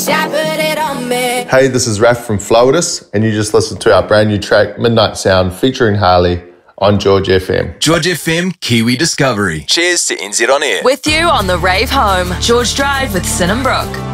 Hey, this is Raf from Floatus, and you just listened to our brand new track, Midnight Sound, featuring Harley on George FM. George FM, Kiwi Discovery. Cheers to NZ On Air. With you on the rave home, George Drive with Sin and Brooke.